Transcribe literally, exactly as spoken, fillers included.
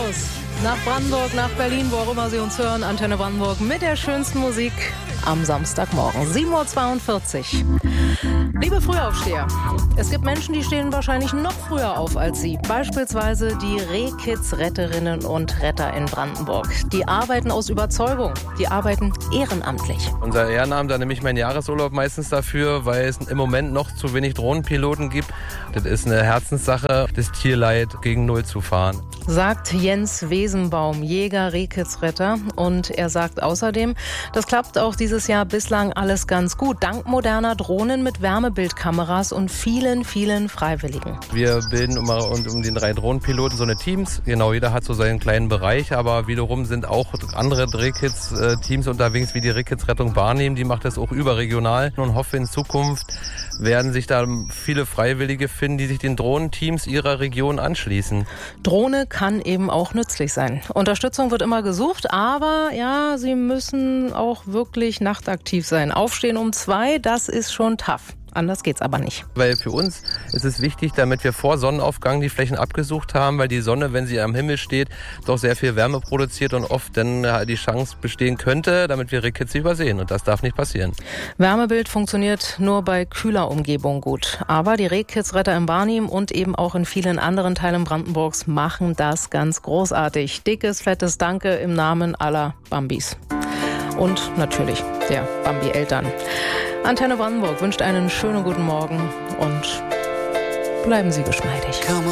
raus nach Brandenburg, nach Berlin, wo auch immer Sie uns hören. Antenne Brandenburg mit der schönsten Musik am Samstagmorgen, sieben Uhr zweiundvierzig. Liebe Frühaufsteher, es gibt Menschen, die stehen wahrscheinlich noch früher auf als Sie. Beispielsweise die Rehkids-Retterinnen und Retter in Brandenburg. Die arbeiten aus Überzeugung, die arbeiten ehrenamtlich. Unser Ehrenamt, da nehme ich meinen Jahresurlaub meistens dafür, weil es im Moment noch zu wenig Drohnenpiloten gibt. Das ist eine Herzenssache, das Tierleid gegen Null zu fahren. Sagt Jens Wesenbaum, Jäger, Rehkids-Retter. Und er sagt außerdem, das klappt auch dieses Jahr bislang alles ganz gut, dank moderner Drohnen mit Wärmebildkameras und vielen, vielen Freiwilligen. Wir bilden um, um den drei Drohnenpiloten so eine Teams. Genau, jeder hat so seinen kleinen Bereich, aber wiederum sind auch andere Rehkids-Teams unterwegs, wie die Rehkids-Rettung Barnim. Die macht das auch überregional und hoffe, in Zukunft werden sich da viele Freiwillige finden, die sich den Drohnenteams ihrer Region anschließen. Drohne kann eben auch nützlich sein. Unterstützung wird immer gesucht, aber ja, sie müssen auch wirklich nachtaktiv sein. Aufstehen um zwei, das ist schon tough. Anders geht's aber nicht. Weil für uns ist es wichtig, damit wir vor Sonnenaufgang die Flächen abgesucht haben, weil die Sonne, wenn sie am Himmel steht, doch sehr viel Wärme produziert und oft dann die Chance bestehen könnte, damit wir Rehkids übersehen. Und das darf nicht passieren. Wärmebild funktioniert nur bei kühler Umgebung gut. Aber die Rehkids-Retter in Barnim und eben auch in vielen anderen Teilen Brandenburgs machen das ganz großartig. Dickes, fettes Danke im Namen aller Bambis. Und natürlich der Bambi-Eltern. Antenne Brandenburg wünscht einen schönen guten Morgen und bleiben Sie geschmeidig.